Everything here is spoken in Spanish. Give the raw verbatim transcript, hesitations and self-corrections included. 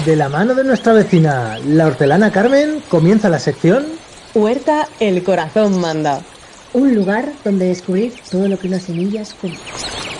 De la mano de nuestra vecina, la hortelana Carmen, comienza la sección Huerta El Corazón Manda. Un lugar donde descubrir todo lo que una semilla esconde.